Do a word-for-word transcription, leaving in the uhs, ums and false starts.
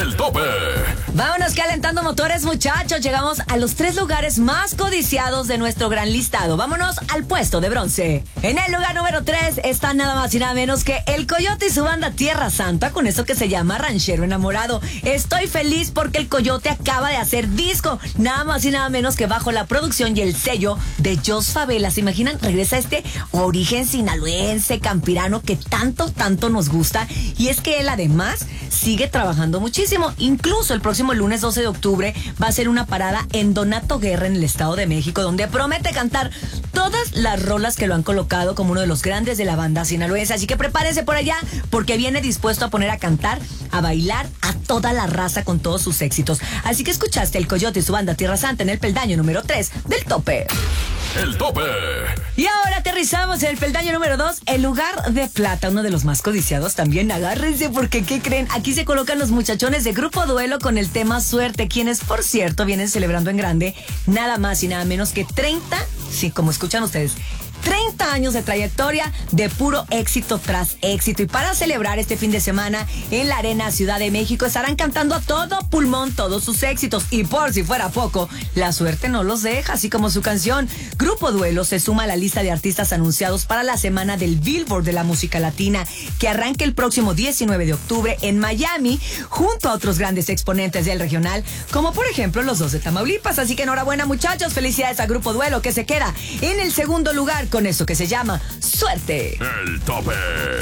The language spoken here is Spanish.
El tope. Vámonos calentando motores, muchachos. Llegamos a los tres lugares más codiciados de nuestro gran listado. Vámonos al puesto de bronce. En el lugar número tres está nada más y nada menos que El Coyote y su banda Tierra Santa, con eso que se llama Ranchero Enamorado. Estoy feliz porque el Coyote acaba de hacer disco, nada más y nada menos que bajo la producción y el sello de Jos Favela. ¿Se imaginan? Regresa este origen sinaloense, campirano, que tanto, tanto nos gusta. Y es que él además sigue trabajando muchísimo. Incluso el próximo lunes doce de octubre va a ser una parada en Donato Guerra en el Estado de México, donde promete cantar todas las rolas que lo han colocado como uno de los grandes de la banda sinaloense. Así que prepárense por allá, porque viene dispuesto a poner a cantar, a bailar a toda la raza con todos sus éxitos. Así que escuchaste El Coyote y su banda Tierra Santa en el peldaño número tres del tope. El tope. Y ahora aterrizamos en el peldaño número dos, el lugar de plata, uno de los más codiciados también. Agárrense porque, ¿qué creen? Aquí se colocan los muchachones de Grupo Duelo con el tema Suerte, quienes, por cierto, vienen celebrando en grande nada más y nada menos que treinta, sí, como escuchan ustedes, treinta años de trayectoria de puro éxito tras éxito. Y para celebrar este fin de semana en la Arena Ciudad de México estarán cantando a todo pulmón todos sus éxitos. Y por si fuera poco, la suerte no los deja, así como su canción. Grupo Duelo se suma a la lista de artistas anunciados para la semana del Billboard de la música latina, que arranca el próximo diecinueve de octubre en Miami, junto a otros grandes exponentes del regional, como por ejemplo los dos de Tamaulipas. Así que enhorabuena, muchachos, felicidades a Grupo Duelo, que se queda en el segundo lugar con eso que se llama Suerte. El tope.